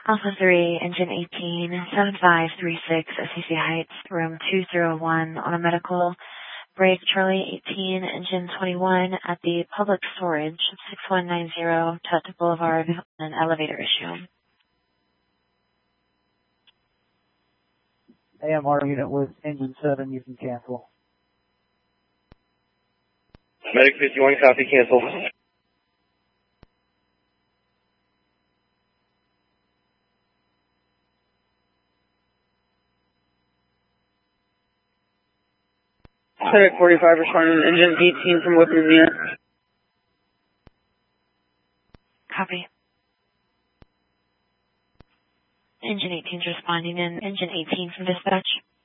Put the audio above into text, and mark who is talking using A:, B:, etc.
A: Alpha 3, Engine 18, 7536, SCC Heights, room 201 on a medical break, Charlie 18, Engine 21 at the public storage, 6190 Tut Boulevard, an elevator issue.
B: AMR unit with Engine 7, you can cancel.
C: Medic 51, copy, cancel.
D: Medic 45 responding to Engine 18 from weapons unit.
A: Copy. Engine 18 is responding in Engine 18 from dispatch.